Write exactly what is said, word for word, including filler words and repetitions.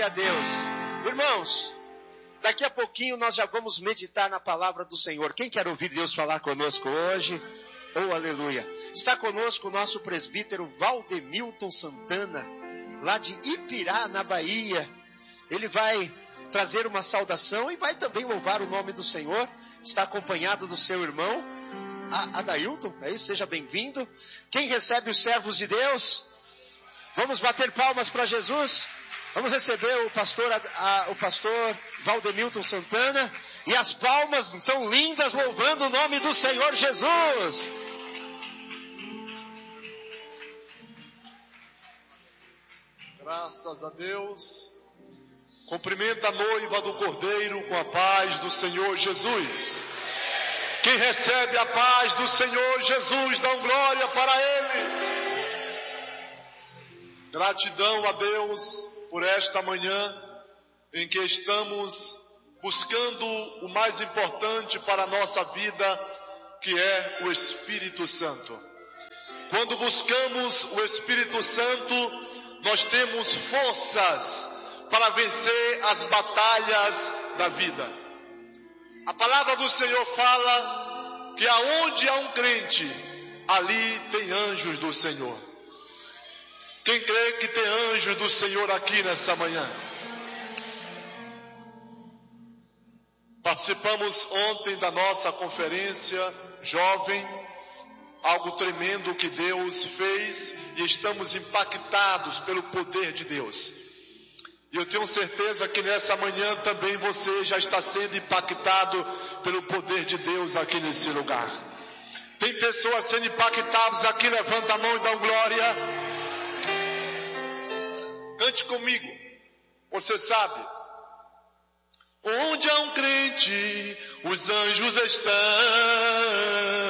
a Deus. Irmãos, daqui a pouquinho nós já vamos meditar na palavra do Senhor. Quem quer ouvir Deus falar conosco hoje? Oh, aleluia. Está conosco o nosso presbítero Valdemilton Santana, lá de Ipirá, na Bahia. Ele vai trazer uma saudação e vai também louvar o nome do Senhor. Está acompanhado do seu irmão, Adailton. É isso, seja bem-vindo. Quem recebe os servos de Deus? Vamos bater palmas para Jesus? Vamos receber o pastor, a, a, o pastor Valdemilton Santana. E as palmas são lindas, louvando o nome do Senhor Jesus. Graças a Deus. Cumprimenta a noiva do Cordeiro com a paz do Senhor Jesus. Quem recebe a paz do Senhor Jesus, dá glória para Ele. Gratidão a Deus por esta manhã em que estamos buscando o mais importante para a nossa vida, que é o Espírito Santo. Quando buscamos o Espírito Santo, nós temos forças para vencer as batalhas da vida. A palavra do Senhor fala que aonde há um crente, ali tem anjos do Senhor. Quem crê que tem anjos do Senhor aqui nessa manhã? Participamos ontem da nossa conferência jovem, algo tremendo que Deus fez e estamos impactados pelo poder de Deus. E eu tenho certeza que nessa manhã também você já está sendo impactado pelo poder de Deus aqui nesse lugar. Tem pessoas sendo impactadas aqui, levanta a mão e dá glória. Cante comigo, você sabe. Onde há um crente, os anjos estão.